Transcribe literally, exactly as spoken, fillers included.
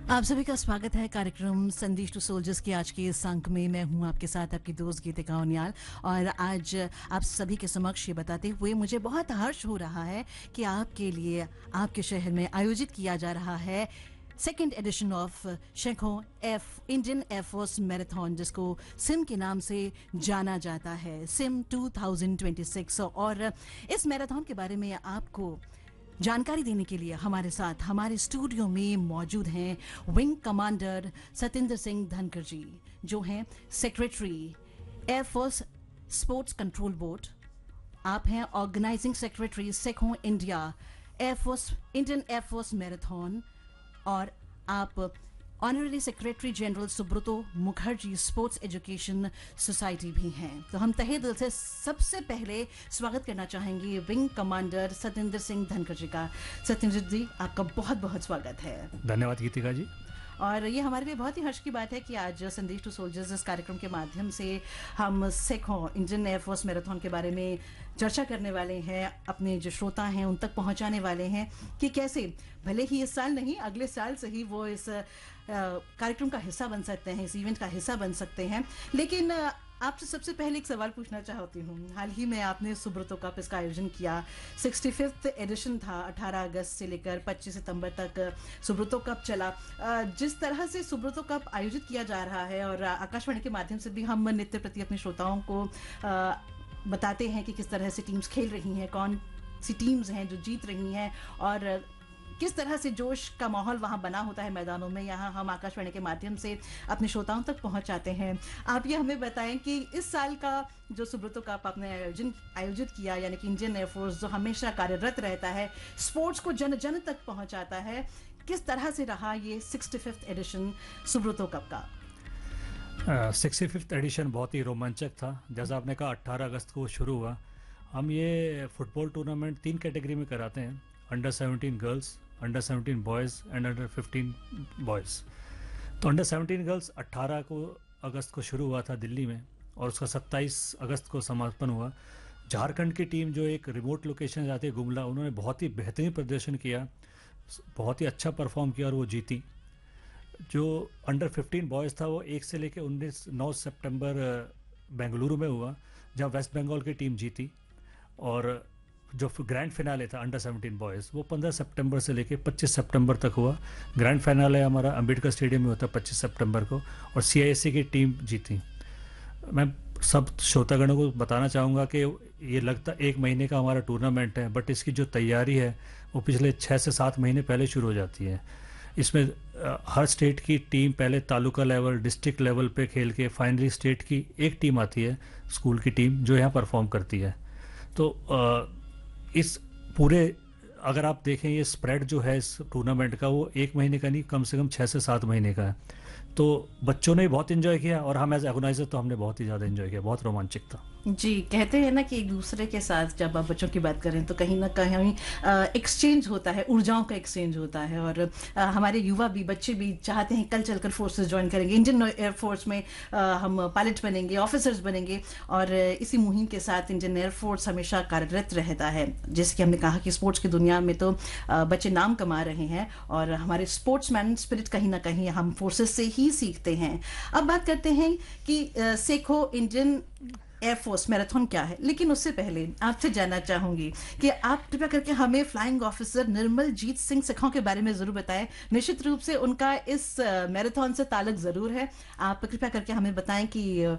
आप सभी का स्वागत है कार्यक्रम संदेश टू सोल्जर्स की आज के इस अंक में। मैं हूं आपके साथ आपकी दोस्त गीतिका उनियाल और आज आप सभी के समक्ष ये बताते हुए मुझे बहुत हर्ष हो रहा है कि आपके लिए आपके शहर में आयोजित किया जा रहा है second edition of Sekhon F Indian air force marathon, जिसको सिम के नाम से जाना जाता है, SIM two thousand twenty six. और इस मैराथन के बारे में आपको जानकारी देने के लिए हमारे साथ हमारे स्टूडियो में मौजूद हैं विंग कमांडर सतेंद्र सिंह धनखड़ जी, जो हैं secretary air force sports control board. आप हैं ऑर्गेनाइजिंग सेक्रेटरी शेखों India air force Indian air force marathon और आप honorary secretary general Subroto Mukherjee sports education society भी हैं। तो हम तहे दिल से सबसे पहले स्वागत करना चाहेंगे विंग कमांडर सतेंद्र सिंह धनखड़ जी का। सतेंद्र जी, आपका बहुत बहुत स्वागत है। धन्यवाद गीतिका जी। और ये हमारे लिए बहुत ही हर्ष की बात है कि आज संदेश टू सोल्जर्स इस कार्यक्रम के माध्यम से हम शेखों इंडियन एयरफोर्स मैराथन के बारे में चर्चा करने वाले हैं, अपने जो श्रोता हैं उन तक पहुंचाने वाले हैं कि कैसे भले ही इस साल नहीं अगले साल से ही वो इस कार्यक्रम का हिस्सा बन सकते हैं, इस इवेंट का हिस्सा बन सकते हैं। लेकिन आपसे सबसे पहले एक सवाल पूछना चाहती हूँ। हाल ही में आपने सुब्रतो कप इसका आयोजन किया, सिक्सटी फिफ्थ एडिशन था, अठारह अगस्त से लेकर पच्चीस सितंबर तक सुब्रतो कप चला। जिस तरह से सुब्रतो कप आयोजित किया जा रहा है और आकाशवाणी के माध्यम से भी हम नित्य प्रति अपने श्रोताओं को बताते हैं कि किस तरह से टीम्स खेल रही हैं, कौन सी टीम्स हैं जो जीत रही हैं और किस तरह से जोश का माहौल वहाँ बना होता है मैदानों में, यहाँ हम आकाशवाणी के माध्यम से अपने श्रोताओं तक पहुँचाते हैं। आप ये हमें बताएं कि इस साल का जो सुब्रतो कप आपने आयोजन आयोजित किया, यानी कि इंडियन एयरफोर्स जो हमेशा कार्यरत रहता है, स्पोर्ट्स को जन जन तक पहुँचाता है, किस तरह से रहा ये sixty fifth edition Subroto cup का? सिक्सटी फिफ्थ एडिशन बहुत ही रोमांचक था। जैसा आपने कहा अट्ठारह अगस्त को शुरू हुआ। हम ये फुटबॉल टूर्नामेंट तीन कैटेगरी में कराते हैं, under seventeen girls, under seventeen boys and under fifteen boys. तो अंडर सेवनटीन गर्ल्स अट्ठारह को अगस्त को शुरू हुआ था दिल्ली में और उसका सत्ताईस अगस्त को समापन हुआ। झारखंड की टीम जो एक रिमोट लोकेशन जाती है गुमला, उन्होंने बहुत ही बेहतरीन प्रदर्शन किया, बहुत ही अच्छा परफॉर्म किया और वो जीती। जो अंडर फिफ्टीन बॉयज़ था वो एक से लेकर उन्नीस नौ सितंबर बेंगलुरु में हुआ, जहाँ वेस्ट बंगाल की टीम जीती। और जो ग्रैंड फिनाले था अंडर सेवनटीन बॉयज़, वो पंद्रह सितंबर से लेके पच्चीस सितंबर तक हुआ। ग्रैंड फिनाले हमारा अंबेडकर स्टेडियम में होता है पच्चीस सितंबर को, और सीआईएससी की टीम जीती। मैं सब श्रोतागणों को बताना चाहूँगा कि ये लगता एक महीने का हमारा टूर्नामेंट है, बट इसकी जो तैयारी है वो पिछले छः से सात महीने पहले शुरू हो जाती है। इसमें हर स्टेट की टीम पहले तालुका लेवल, डिस्ट्रिक्ट लेवल पे खेल के फाइनली स्टेट की एक टीम आती है, स्कूल की टीम, जो यहाँ परफॉर्म करती है। तो आ, इस पूरे अगर आप देखें ये स्प्रेड जो है इस टूर्नामेंट का, वो एक महीने का नहीं, कम से कम छः से सात महीने का है। तो बच्चों ने भी बहुत एंजॉय किया और हम एज ऑर्गेनाइजर तो हमने बहुत ही ज़्यादा एंजॉय किया, बहुत रोमांचक था। जी, कहते हैं ना कि एक दूसरे के साथ जब आप बच्चों की बात करें तो कहीं ना कहीं एक्सचेंज होता है, ऊर्जाओं का एक्सचेंज होता है और आ, हमारे युवा भी, बच्चे भी चाहते हैं कल चलकर फोर्सेस ज्वाइन करेंगे, इंडियन एयरफोर्स में आ, हम पायलट बनेंगे, ऑफिसर्स बनेंगे। और इसी मुहिम के साथ इंडियन एयरफोर्स हमेशा कार्यरत रहता है। जैसे कि हमने कहा कि स्पोर्ट्स की दुनिया में तो आ, बच्चे नाम कमा रहे हैं और हमारे स्पोर्ट्समैन स्पिरिट कहीं ना कहीं हम फोर्सेस से ही सीखते हैं। अब बात करते हैं कि शेखों इंडियन एयरफोर्स मैराथन क्या है, लेकिन उससे पहले आपसे जानना चाहूंगी कि आप कृपया करके हमें फ्लाइंग ऑफिसर निर्मलजीत सिंह शेखों के बारे में जरूर बताएं। निश्चित रूप से उनका इस मैराथन से ताल्लुक जरूर है। आप कृपया करके हमें बताएं कि